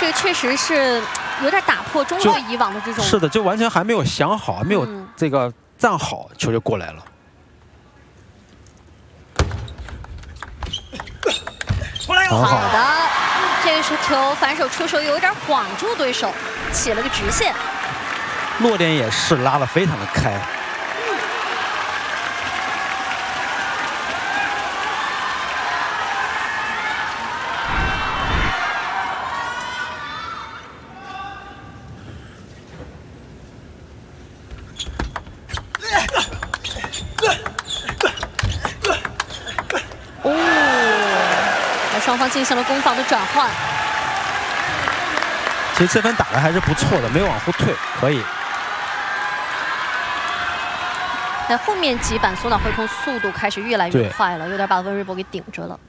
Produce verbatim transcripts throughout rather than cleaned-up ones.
这个确实是有点打破中国以往的这种。 是的，就完全还没有想好，还没有这个站好，球就过来了。 好的，这个是球反手出手有点晃住对手，起了个直线。 落点也是拉得非常的开。 双方进行了攻防的转换。 其实这分打得还是不错的，没有往后退，可以。 在后面几板松岛挥空速度开始越来越快了，有点把温瑞博给顶着了。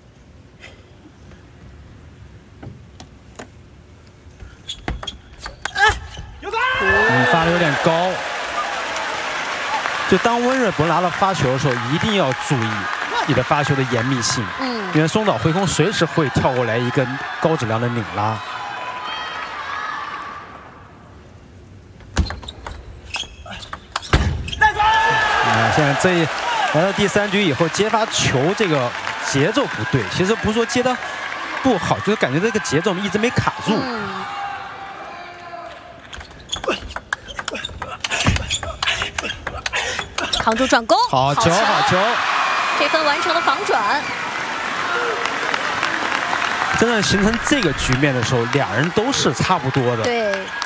嗯，发的有点高。就当温瑞博拿到发球的时候，一定要注意你的发球的严密性。嗯。 因为松岛挥空随时会跳过来一根高质量的拧拉。啊，现在这一来到第三局以后，接发球这个节奏不对，其实不是说接的不好，就是感觉这个节奏一直没卡住。嗯扛住转攻， 好球，好球！ 这分完成了防转。 真的形成这个局面的时候，两人都是差不多的。 对。